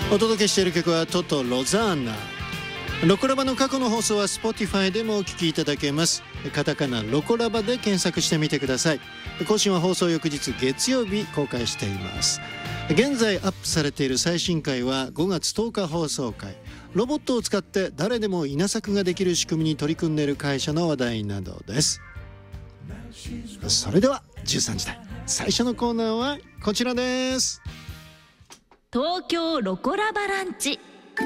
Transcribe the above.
お届けしている曲はトトロザーナ。ロコラバの過去の放送は Spotify でもお聞きいただけます。カタカナロコラバで検索してみてください。更新は放送翌日月曜日公開しています。現在アップされている最新回は5月10日放送回、ロボットを使って誰でも稲作ができる仕組みに取り組んでいる会社の話題などです。それでは13時台最初のコーナーはこちらです。 東京ロコラバランチ。